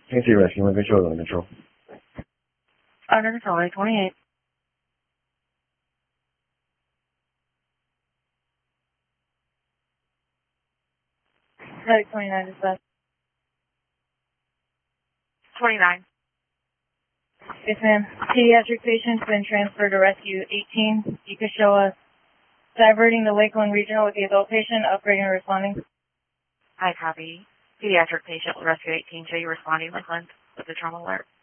Tennessee Rescue, Lincoln Shoulder, Metro. Under control, 828. Medic 29 is best. 29. Yes, ma'am. Pediatric patient's been transferred to Rescue 18. You can show us diverting to Lakeland Regional with the adult patient, upgrading and responding. I copy. Pediatric patient with Rescue 18. Show you responding Lakeland with the trauma alert.